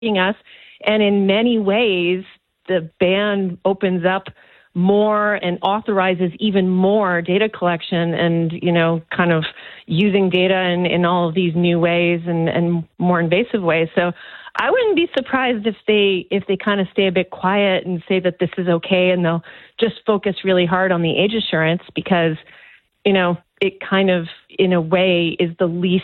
us. And in many ways, the ban opens up more and authorizes even more data collection and, kind of using data in all of these new ways and more invasive ways. So I wouldn't be surprised if they kind of stay a bit quiet and say that this is okay, and they'll just focus really hard on the age assurance because, it kind of, in a way, is the least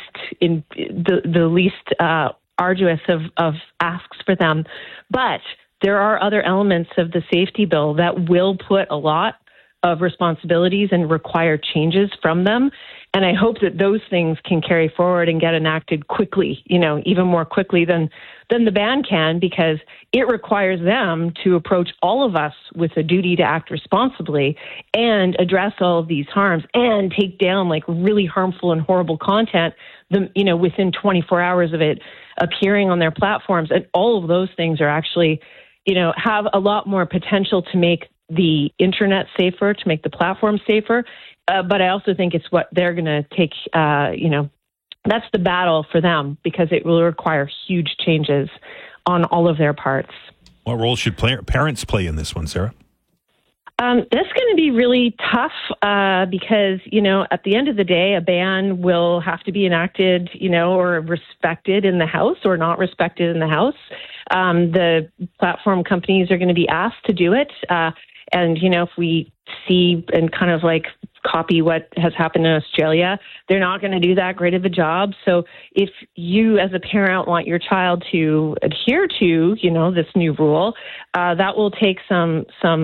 arduous of asks for them. But there are other elements of the safety bill that will put a lot of responsibilities and require changes from them. And I hope that those things can carry forward and get enacted quickly, even more quickly than the ban can, because it requires them to approach all of us with a duty to act responsibly and address all of these harms and take down like really harmful and horrible content, within 24 hours of it appearing on their platforms. And all of those things are actually, have a lot more potential to make the internet safer, to make the platform safer. But I also think it's what they're going to take, that's the battle for them, because it will require huge changes on all of their parts. What role should parents play in this one, Sarah? That's going to be really tough because, at the end of the day, a ban will have to be enacted, or respected in the House or not respected in the House. The platform companies are going to be asked to do it. And, if we see and kind of like copy what has happened in Australia, they're not going to do that great of a job. So if you as a parent want your child to adhere to, this new rule, that will take some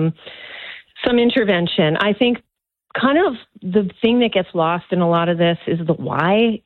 intervention. I think kind of the thing that gets lost in a lot of this is the why,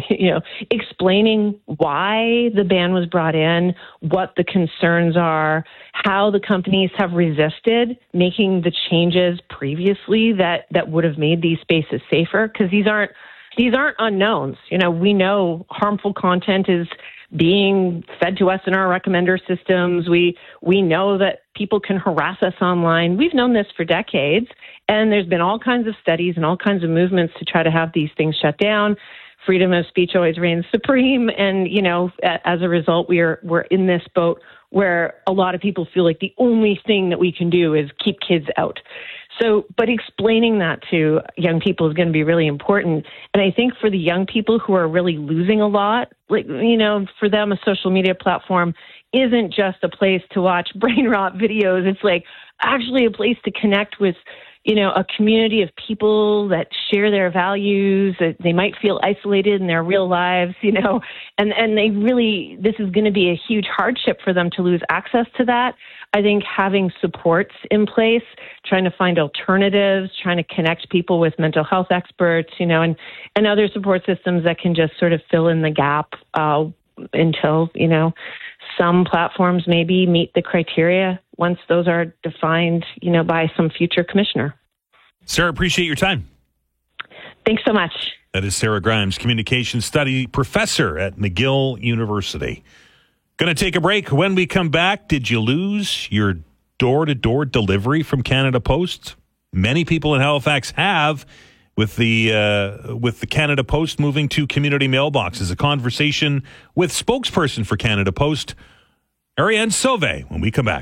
explaining why the ban was brought in, what the concerns are, how the companies have resisted making the changes previously that would have made these spaces safer, because these aren't unknowns. We know harmful content is being fed to us in our recommender systems. We know that people can harass us online. We've known this for decades, and there's been all kinds of studies and all kinds of movements to try to have these things shut down. Freedom of speech always reigns supreme, and as a result, we're in this boat where a lot of people feel like the only thing that we can do is keep kids out. So, but explaining that to young people is going to be really important. And I think for the young people who are really losing a lot, for them, a social media platform isn't just a place to watch brain rot videos. It's like actually a place to connect with, a community of people that share their values, that they might feel isolated in their real lives, and they really, this is going to be a huge hardship for them to lose access to that. I think having supports in place, trying to find alternatives, trying to connect people with mental health experts, and other support systems that can just sort of fill in the gap until, some platforms maybe meet the criteria once those are defined, by some future commissioner. Sarah, appreciate your time. Thanks so much. That is Sarah Grimes, communication study professor at McGill University. Going to take a break. When we come back, did you lose your door-to-door delivery from Canada Post? Many people in Halifax have, with the Canada Post moving to community mailboxes. A conversation with spokesperson for Canada Post, Ariane Sauvé, when we come back.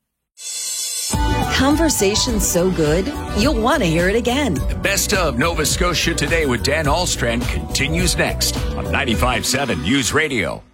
Conversation's so good, you'll want to hear it again. The best of Nova Scotia Today with Dan Ahlstrand continues next on 95.7 News Radio.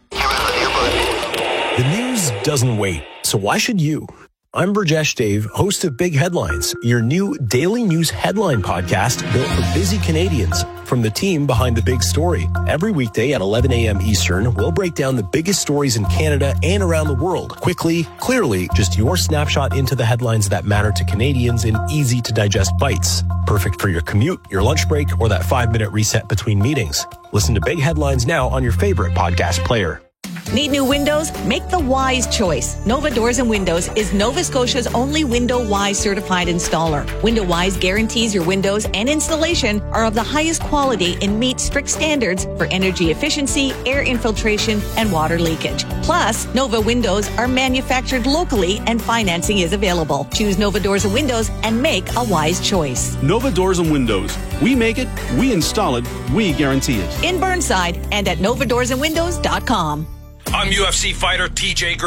The news doesn't wait, so why should you? I'm Burjesh Dave, host of Big Headlines, your new daily news headline podcast built for busy Canadians. From the team behind the big story. Every weekday at 11 a.m. Eastern, we'll break down the biggest stories in Canada and around the world. Quickly, clearly, just your snapshot into the headlines that matter to Canadians in easy-to-digest bites. Perfect for your commute, your lunch break, or that 5-minute reset between meetings. Listen to Big Headlines now on your favorite podcast player. Need new windows? Make the wise choice. Nova Doors and Windows is Nova Scotia's only Window Wise certified installer. Window Wise guarantees your windows and installation are of the highest quality and meet strict standards for energy efficiency, air infiltration, and water leakage. Plus, Nova Windows are manufactured locally and financing is available. Choose Nova Doors and Windows and make a wise choice. Nova Doors and Windows. We make it, we install it, we guarantee it. In Burnside and at novadoorsandwindows.com. I'm UFC fighter TJ